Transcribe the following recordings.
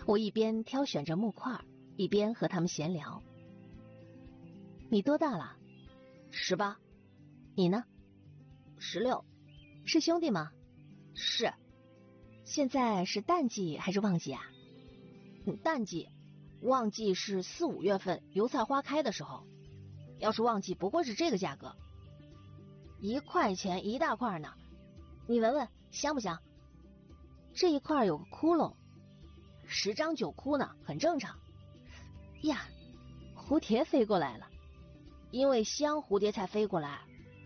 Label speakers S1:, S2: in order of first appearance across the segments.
S1: 我一边挑选着木块，一边和他们闲聊。你多大了
S2: ？18。
S1: 你呢
S2: ？16。
S1: 是兄弟吗？
S2: 是。
S1: 现在是淡季还是旺季啊？
S2: 淡季，旺季是4、5月份油菜花开的时候，要是旺季不会是这个价格，1块钱一大块呢。你闻闻香不香？
S1: 这一块有个窟窿
S2: ，10张9窟呢，很正常。
S1: 呀，蝴蝶飞过来了，
S2: 因为香蝴蝶才飞过来。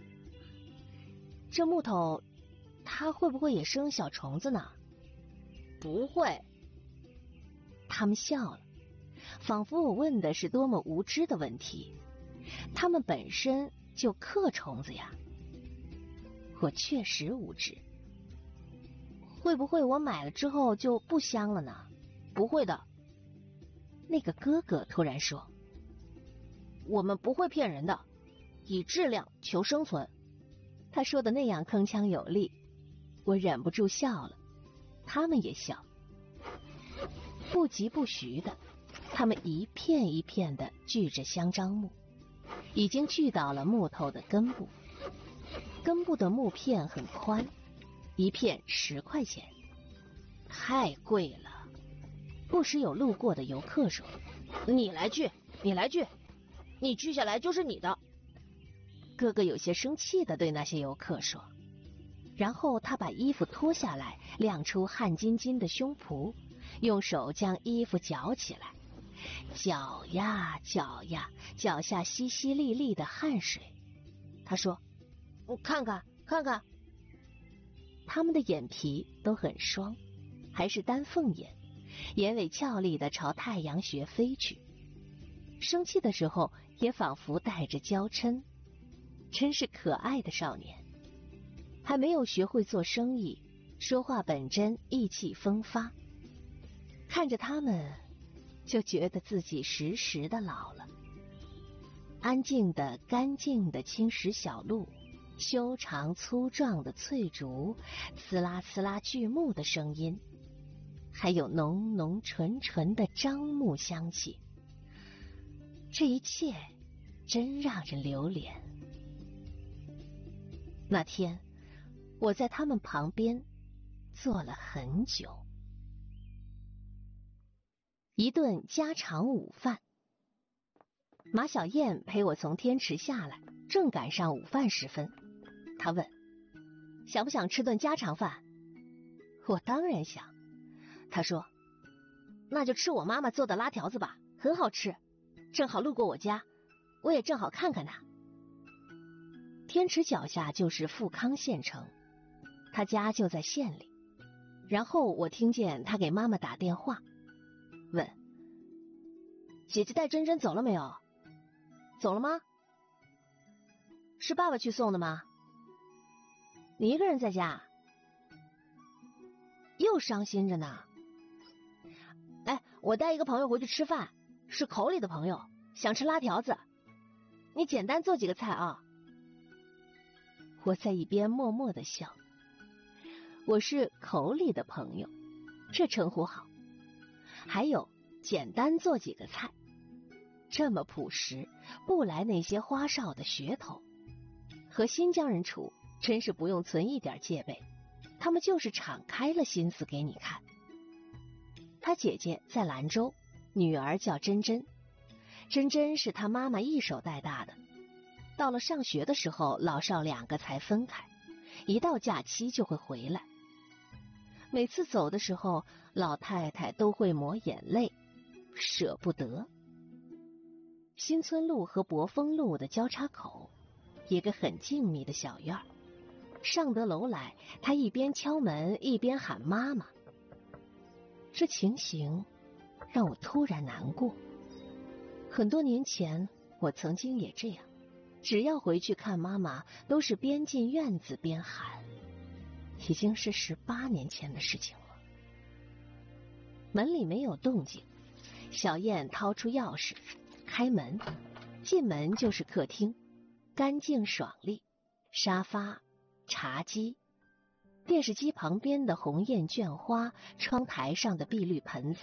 S1: 这木头它会不会也生小虫子呢？
S2: 不会。
S1: 他们笑了，仿佛我问的是多么无知的问题。他们本身就克虫子呀。我确实无知。会不会我买了之后就不香了呢？
S2: 不会的。
S1: 那个哥哥突然说，
S2: 我们不会骗人的，以质量求生存。
S1: 他说的那样铿锵有力，我忍不住笑了，他们也笑。不疾不徐的，他们一片一片的锯着香樟木，已经锯到了木头的根部。根部的木片很宽，一片10块钱，太贵了。不时有路过的游客说，
S2: 你来锯，你来锯，你锯下来就是你的。
S1: 哥哥有些生气地对那些游客说，然后他把衣服脱下来，亮出汗津津的胸脯，用手将衣服绞起来，绞呀绞呀，脚下淅淅沥沥的汗水。他说，
S2: 看看看看。
S1: 他们的眼皮都很双，还是丹凤眼，眼尾俏丽的朝太阳穴飞去，生气的时候也仿佛带着娇嗔，真是可爱的少年。还没有学会做生意，说话本真，意气风发。看着他们，就觉得自己时时的老了。安静的干净的青石小路，修长粗壮的翠竹，呲啦呲啦锯木的声音，还有浓浓纯纯的樟木香气，这一切真让人留恋。那天我在他们旁边坐了很久。一顿家常午饭，马小燕陪我从天池下来，正赶上午饭时分。她问，想不想吃顿家常饭？我当然想。她说，
S2: 那就吃我妈妈做的拉条子吧，很好吃，正好路过我家，我也正好看看它。
S1: 天池脚下就是富康县城，他家就在县里。然后我听见他给妈妈打电话，问，
S2: 姐姐带珍珍走了没有？
S1: 走了吗？
S2: 是爸爸去送的吗？
S1: 你一个人在家？
S2: 又伤心着呢。哎，我带一个朋友回去吃饭，是口里的朋友，想吃拉条子，你简单做几个菜啊。
S1: 我在一边默默的笑。我是口里的朋友，这称呼好。还有简单做几个菜，这么朴实，不来那些花哨的噱头。和新疆人处真是不用存一点戒备，他们就是敞开了心思给你看。他姐姐在兰州，女儿叫珍珍，珍珍是他妈妈一手带大的，到了上学的时候，老少2个才分开，一到假期就会回来。每次走的时候，老太太都会抹眼泪，舍不得。新村路和博丰路的交叉口，一个很静谧的小院，上得楼来，她一边敲门一边喊妈妈。这情形让我突然难过。很多年前我曾经也这样，只要回去看妈妈，都是边进院子边喊。已经是18年前的事情了。门里没有动静，小燕掏出钥匙开门，进门就是客厅，干净爽利，沙发、茶几，电视机旁边的红艳绢花，窗台上的碧绿盆栽。